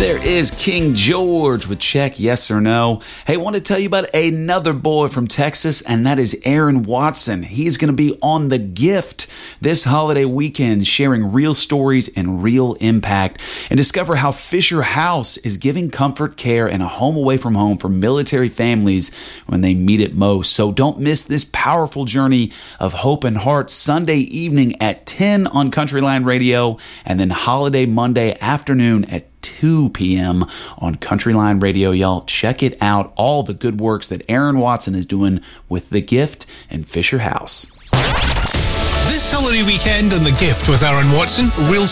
There is King George with Check Yes or No. Hey, I want to tell you about another boy from Texas, and that is Aaron Watson. He's going to be on The Gift this holiday weekend, sharing real stories and real impact, and discover how Fisher House is giving comfort, care, and a home away from home for military families when they need it most. So don't miss this powerful journey of hope and heart Sunday evening at 10 on Countryline Radio, and then holiday Monday afternoon at 2 p.m. on Countryline Radio. Y'all check it out. All the good works that Aaron Watson is doing with The Gift and Fisher House. This holiday weekend on The Gift with Aaron Watson, real